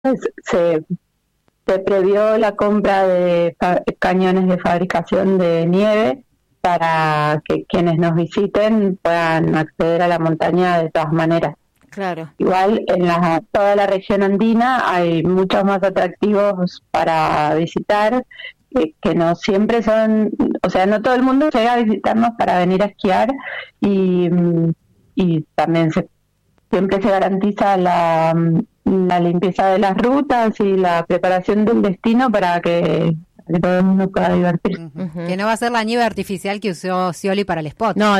se, se previó la compra de cañones de fabricación de nieve para que quienes nos visiten puedan acceder a la montaña de todas maneras. Claro. Igual en toda la región andina hay muchos más atractivos para visitar, que no siempre son, o sea, no todo el mundo llega a visitarnos para venir a esquiar y también siempre se garantiza la limpieza de las rutas y la preparación del destino para que todo el mundo pueda divertirse. Uh-huh. Que no va a ser la nieve artificial que usó Scioli para el spot. No.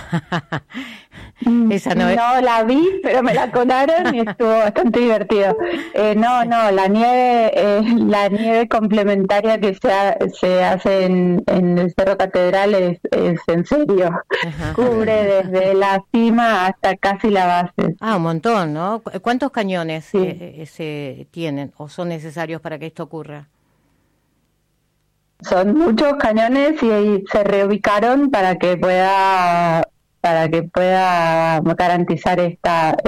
Esa no la vi, pero me la colaron y estuvo bastante divertido. No, la nieve complementaria que se hace en el Cerro Catedral es en serio. Ajá. Cubre desde la cima hasta casi la base. Un montón, ¿no? ¿Cuántos cañones se tienen o son necesarios para que esto ocurra? Son muchos cañones y se reubicaron para que pueda garantizar esta.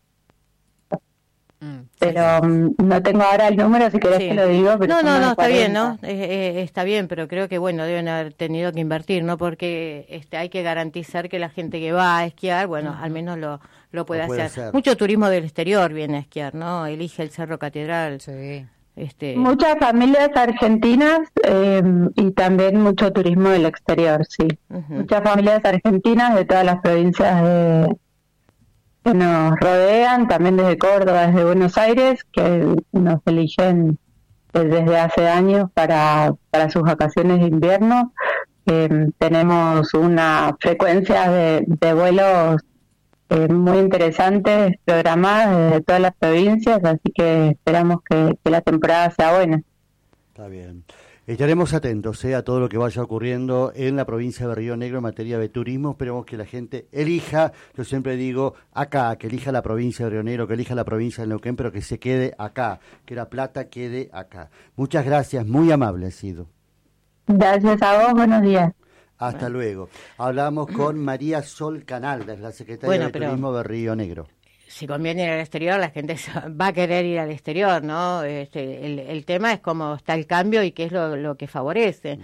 Pero no tengo ahora el número, si querés te lo digo. Pero no, está bien, ¿no? Está bien, pero creo que, bueno, deben haber tenido que invertir, ¿no? Porque hay que garantizar que la gente que va a esquiar, bueno, al menos lo puede hacer. Mucho turismo del exterior viene a esquiar, ¿no? Elige el Cerro Catedral. Sí. Muchas familias argentinas y también mucho turismo del exterior, sí. Uh-huh. Muchas familias argentinas de todas las provincias que nos rodean, también desde Córdoba, desde Buenos Aires, que nos eligen desde hace años para sus vacaciones de invierno. Tenemos una frecuencia de vuelos muy interesantes, programadas desde todas las provincias, así que esperamos que la temporada sea buena. Está bien. Estaremos atentos a todo lo que vaya ocurriendo en la provincia de Río Negro en materia de turismo. Esperemos que la gente elija, yo siempre digo, acá, que elija la provincia de Río Negro, que elija la provincia de Neuquén, pero que se quede acá, que La Plata quede acá. Muchas gracias, muy amable ha sido. Gracias a vos, buenos días. Hasta luego. Hablamos con María Sol Canalda, la secretaria de Turismo de Río Negro. Si conviene ir al exterior, la gente va a querer ir al exterior, ¿no? El tema es cómo está el cambio y qué es lo que favorece.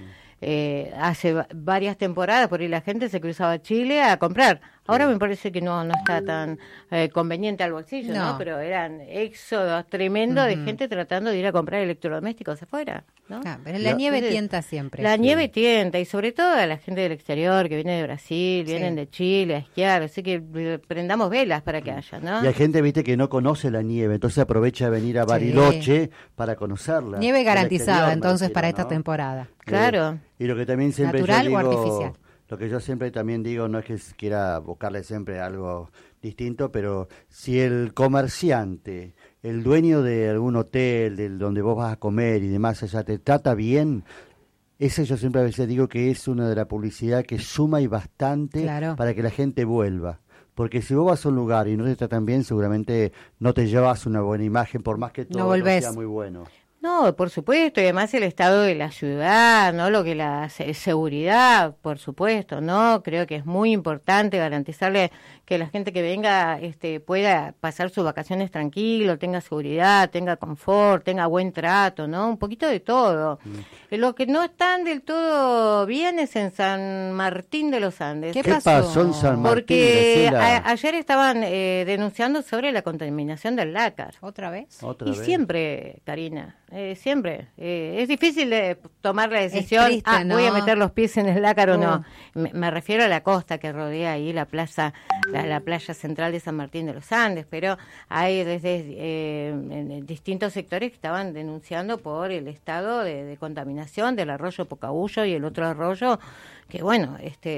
Hace varias temporadas por ahí la gente se cruzaba a Chile a comprar. Ahora me parece que no está tan conveniente al bolsillo, ¿no? Pero eran éxodos tremendos de gente tratando de ir a comprar electrodomésticos afuera, ¿no? Pero la nieve tienta siempre. La nieve tienta, y sobre todo a la gente del exterior que viene de Brasil, vienen de Chile a esquiar, así que prendamos velas para que haya, ¿no? Y hay gente, viste, que no conoce la nieve, entonces aprovecha de venir a Bariloche para conocerla. Nieve garantizada entonces para esta temporada. Claro. Y lo que también siempre ¿natural yo digo, o artificial? Lo que yo siempre también digo, no es que quiera buscarle siempre algo distinto, pero si el comerciante, el dueño de algún hotel, donde vos vas a comer y demás, allá te trata bien, ese yo siempre a veces digo que es una de la publicidad que suma y bastante para que la gente vuelva. Porque si vos vas a un lugar y no te tratan bien, seguramente no te llevas una buena imagen, por más que todo sea muy bueno. No, por supuesto, y además el estado de la ciudad, ¿no? Lo que la seguridad, por supuesto, ¿no? Creo que es muy importante garantizarle que la gente que venga pueda pasar sus vacaciones tranquilo, tenga seguridad, tenga confort, tenga buen trato, ¿no? Un poquito de todo. Lo que no están del todo bien es en San Martín de los Andes. ¿Qué pasó en San Martín? Porque ayer estaban denunciando sobre la contaminación del lácar. ¿Otra vez? Siempre, Karina. Siempre. Es difícil de tomar la decisión, triste, ¿no? Voy a meter los pies en el lácar o no. Me refiero a la costa que rodea ahí la playa central de San Martín de los Andes, pero hay desde distintos sectores que estaban denunciando por el estado de contaminación del arroyo Pocahuyo y el otro arroyo que, bueno,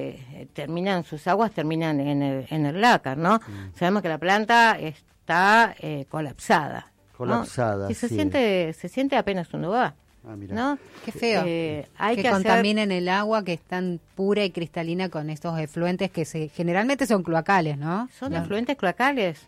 sus aguas terminan en el lácar, ¿no? Sabemos que la planta está colapsada. Colapsada, ¿no? Y se siente apenas uno va. ¿No? Qué feo. Hay que contaminen el agua que es tan pura y cristalina con estos efluentes que generalmente son cloacales, ¿no? Son efluentes cloacales.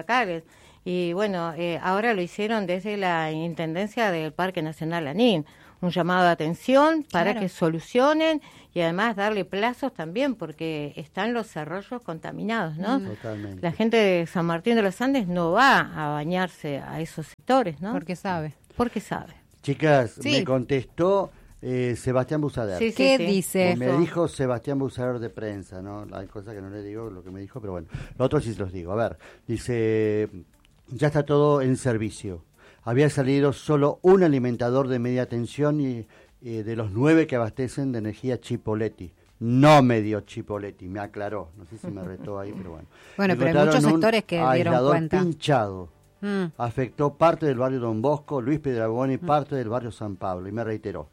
Y bueno, ahora lo hicieron desde la Intendencia del Parque Nacional Lanín. un llamado de atención para Claro. que solucionen y además darle plazos también, porque están los arroyos contaminados, ¿no? Totalmente. La gente de San Martín de los Andes no va a bañarse a esos sectores, ¿no? Porque sabe. Porque sabe. Chicas, Sí. me contestó Sebastián Busader. Sí, sí, ¿Qué sí. dice? Me dijo Sebastián Busader de prensa, ¿no? Hay cosas que no le digo lo que me dijo, pero bueno. Lo otro sí se los digo. A ver, dice, ya está todo en servicio. Había salido solo un alimentador de media tensión y de los 9 que abastecen de energía Chipoletti. No me dio Chipoletti, me aclaró. No sé si me retó ahí, pero bueno. Bueno, pero hay Encontraron muchos un sectores que dieron aislador cuenta. pinchado. Mm. Afectó parte del barrio Don Bosco, Luis Piedrabuena y parte del barrio San Pablo. Y me reiteró,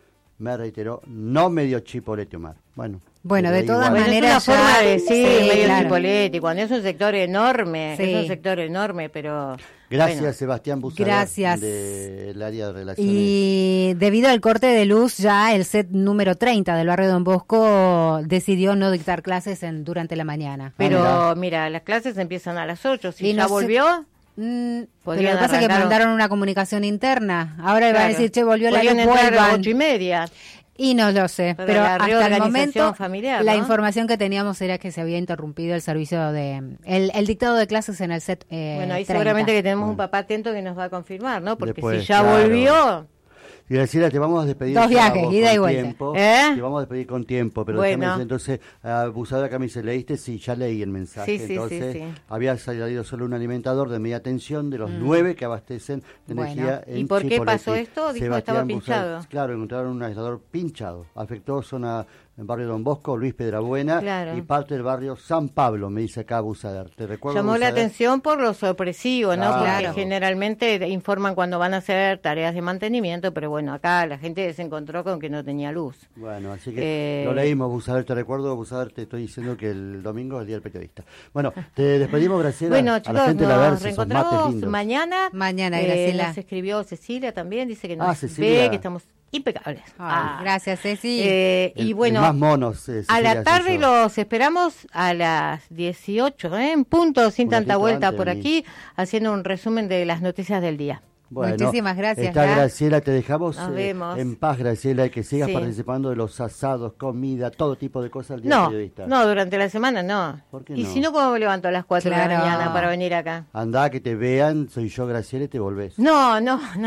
no me dio Chipoletti, Omar. Bueno, Bueno, de pero todas igual. Bueno, maneras es una forma de decir sí, medio claro. Chipoletti, cuando es un sector enorme, Sí. es un sector enorme, pero... Gracias, bueno. Sebastián Busader, Gracias. del área de relaciones. Y debido al corte de luz, ya el set número 30 del barrio Don Bosco decidió no dictar clases durante la mañana. Pero mira, las clases empiezan a las 8, si Y ya no sé- volvió... Pero Podrían lo que pasa es que arrancar- mandaron una comunicación interna. Ahora van a decir, che, volvió la luz, Podrían entrar a las vuelvan. 8:30. Y no lo sé, Pero pero la hasta el reorganización momento familiar, la ¿no? información que teníamos era que se había interrumpido el servicio de el dictado de clases en el set Bueno, ahí 30. seguramente que tenemos un papá atento que nos va a confirmar, ¿no? Porque Después, si ya claro. volvió... Y Graciela, te vamos a despedir. 2 ya viajes, vos ida con y vuelta. tiempo. ¿Eh? Te vamos a despedir con tiempo, pero Bueno. déjame decir, entonces, Busader acá me dice, ¿leíste? Sí, ya leí el mensaje. Sí, sí, entonces, sí, sí. había salido solo un alimentador de media tensión de los 9 que abastecen de Bueno. energía en ¿Y por qué Chipoletti. pasó esto? Dijo que estaba pinchado. Claro, encontraron un aislador pinchado. Afectó zona del barrio Don Bosco, Luis Piedrabuena Claro. y parte del barrio San Pablo, me dice acá Busader. Te recuerdo, Llamó la Busader? atención por lo sorpresivo, ¿no? Claro. Porque generalmente informan cuando van a hacer tareas de mantenimiento, pero bueno, acá la gente se encontró con que no tenía luz. Bueno, así que lo leímos, Busader, te recuerdo, Busader, te estoy diciendo que el domingo es el Día del Periodista. Bueno, te despedimos, Graciela. Bueno, a chicos, la gente de la nos Verse, esos mates reencontramos lindos. mañana. Mañana, Graciela. Nos escribió Cecilia también, dice que nos Cecilia. ve, que estamos impecables. Ay, gracias, Ceci. Y bueno, el más monos, a Cecilia, la soy tarde yo. los esperamos a las 18, en punto, sin Un tanta ratito vuelta antes por de mí. aquí, haciendo un resumen de las noticias del día. Bueno, Muchísimas gracias, Está Gra. Graciela, te dejamos Nos vemos. en paz, Graciela, y que sigas Sí. participando de los asados, comida, todo tipo de cosas al Día del No, Periodista. no, durante la semana no. ¿Por qué Y no? si no, ¿cómo me levanto a las 4 de Claro. la mañana para venir acá? Andá, que te vean, soy yo, Graciela, y te volvés. No.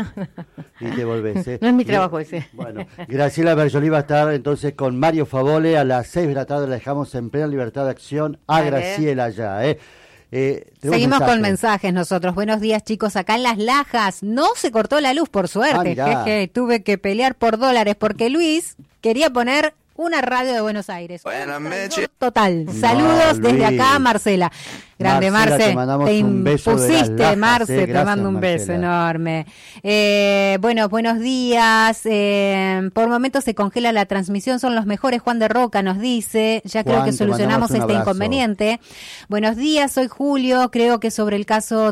Y te volvés, ¿eh? No es mi trabajo ese. Bueno, Graciela Berjolí va a estar entonces con Mario Favole a las 6 de la tarde. La dejamos en plena libertad de acción a Vale. Graciela ya, ¿eh? Tenemos Seguimos con mensajes. mensajes nosotros. Buenos días, chicos. Acá en Las Lajas no se cortó la luz, por suerte. mirá. Jeje, tuve que pelear por dólares porque Luis quería poner una radio de Buenos Aires. Buenas noches. Total. No, Saludos desde Luis. acá, Marcela. Grande, Marcela, Marce. te mandamos Te un beso de las impusiste, Lajas, Marce. Te gracias, mando un beso Marcela. enorme. Bueno, buenos días. Por momentos se congela la transmisión. Son los mejores. Juan de Roca nos dice. Ya creo Juan, que te solucionamos mandamos un este abrazo. inconveniente. Buenos días, soy Julio. Creo que sobre el caso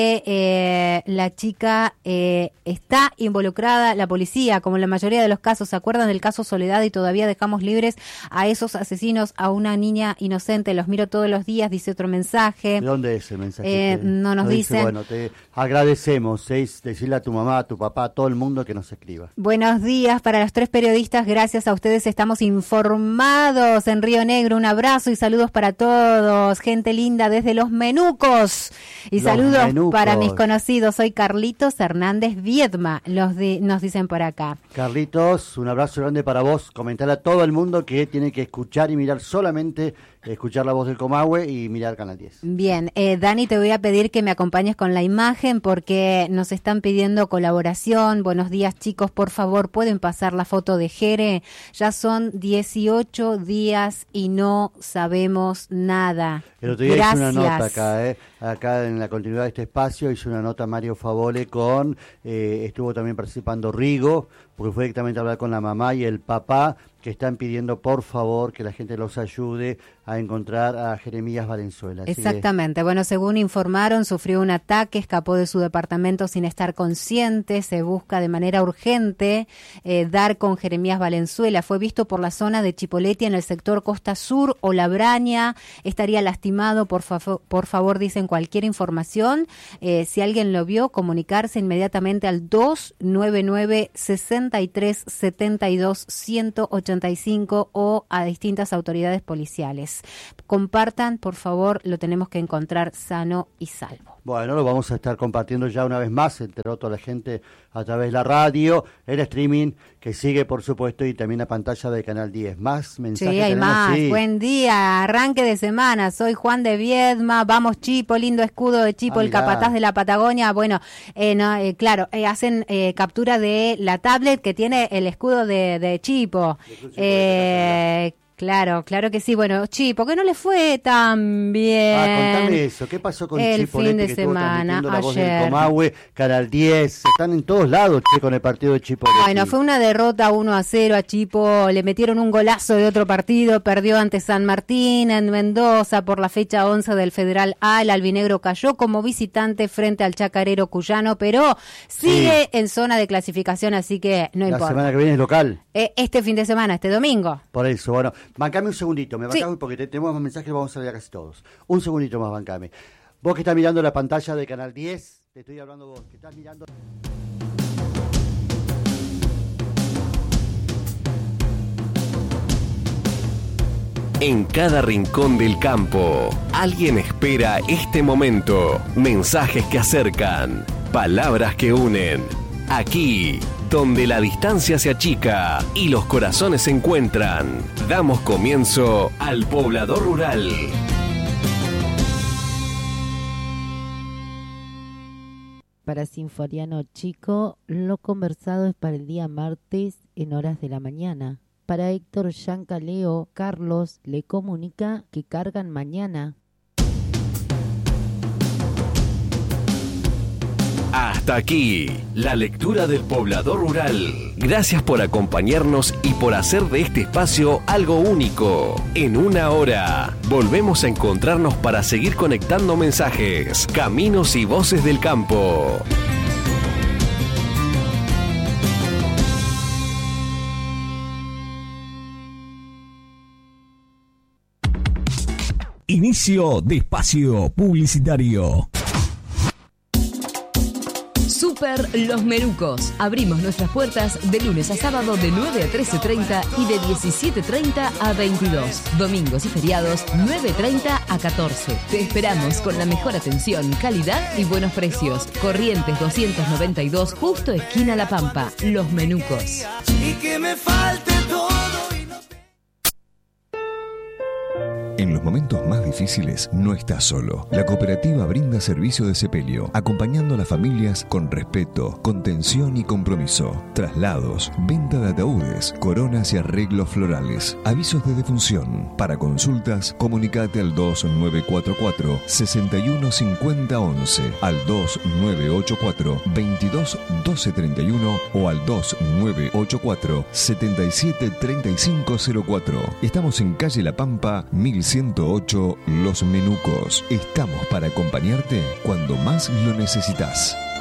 de la chica está involucrada la policía, como en la mayoría de los casos. ¿Se acuerdan del caso Soledad y todavía dejamos libres a esos asesinos, a una niña inocente? Los miro todos los días, dice otro mensaje. ¿De dónde es el mensaje? No nos dice, dicen. Bueno, te agradecemos, decirle a tu mamá, a tu papá, a todo el mundo que nos escriba. Buenos días para los 3 periodistas. Gracias a ustedes estamos informados en Río Negro. Un abrazo y saludos para todos. Gente linda desde Los Menucos. Y Los saludos Menucos. para mis conocidos. Soy Carlitos Hernández Viedma. Nos dicen por acá. Carlitos, un abrazo grande para vos. Comentar a todo el mundo que tiene que escuchar y mirar solamente, escuchar la voz del Comahue y mirar Canal 10. Bien, Dani, te voy a pedir que me acompañes con la imagen porque nos están pidiendo colaboración. Buenos días, chicos, por favor, ¿pueden pasar la foto de Jere? Ya son 18 días y no sabemos nada. El otro día Gracias. hice una nota acá, acá en la continuidad de este espacio, hizo una nota Mario Favole con, estuvo también participando Rigo, porque fue directamente a hablar con la mamá y el papá, que están pidiendo por favor que la gente los ayude a encontrar a Jeremías Valenzuela. Así que, Exactamente. Bueno, según informaron, sufrió un ataque, escapó de su departamento sin estar consciente, se busca de manera urgente dar con Jeremías Valenzuela. Fue visto por la zona de Chipoletti en el sector Costa Sur o La Braña, estaría lastimado estimado, por favor, dicen cualquier información. Si alguien lo vio, comunicarse inmediatamente al 299-6372-185 o a distintas autoridades policiales. Compartan, por favor, lo tenemos que encontrar sano y salvo. Bueno, lo vamos a estar compartiendo ya una vez más, se enteró toda la gente a través de la radio, el streaming, que sigue por supuesto, y también la pantalla de Canal 10. Más mensajes. Sí, hay tenemos, más. sí. Buen día, arranque de semana. Soy Juan de Viedma. Vamos Chipo, lindo escudo de Chipo, el capataz de la Patagonia. Bueno, claro, hacen captura de la tablet que tiene el escudo de Chipo. Claro que sí. Bueno, Chipo, que no le fue tan bien. Contame eso. ¿Qué pasó con el Chipo? fin de que semana, estuvo transmitiendo la voz ayer. del Comahue, Canal 10, están en todos lados, che, con el partido de Chipo. Bueno, fue una derrota 1-0 a Chipo, le metieron un golazo de otro partido, perdió ante San Martín en Mendoza por la fecha 11 del Federal A, el albinegro cayó como visitante frente al Chacarero Cuyano, pero sigue en zona de clasificación, así que no importa. La semana que viene es local. Este fin de semana, este domingo. Por eso, bueno, bancame un segundito, me bancame porque tenemos más mensajes, vamos a leer casi todos. Un segundito más, bancame. Vos que estás mirando la pantalla de Canal 10, te estoy hablando vos, que estás mirando... En cada rincón del campo, alguien espera este momento. Mensajes que acercan, palabras que unen. Aquí, donde la distancia se achica y los corazones se encuentran, damos comienzo al Poblador Rural. Para Sinforiano Chico, lo conversado es para el día martes en horas de la mañana. Para Héctor Yancaleo, Carlos le comunica que cargan mañana. Hasta aquí, la lectura del Poblador Rural. Gracias por acompañarnos y por hacer de este espacio algo único. En una hora, volvemos a encontrarnos para seguir conectando mensajes, caminos y voces del campo. Inicio de espacio publicitario. Super Los Menucos. Abrimos nuestras puertas de lunes a sábado de 9 a 13:30 y de 17:30 a 22. Domingos y feriados 9:30 a 14. Te esperamos con la mejor atención, calidad y buenos precios. Corrientes 292, justo esquina La Pampa. Los Menucos. Y que me falte todo. En los momentos más difíciles no estás solo. La cooperativa brinda servicio de sepelio, acompañando a las familias con respeto, contención y compromiso. Traslados, venta de ataúdes, coronas y arreglos florales. Avisos de defunción. Para consultas, comunicate al 2984-615011, al 2984-221231 o al 2984-773504. Estamos en calle La Pampa, 1108 Los Menucos. Estamos para acompañarte cuando más lo necesitas.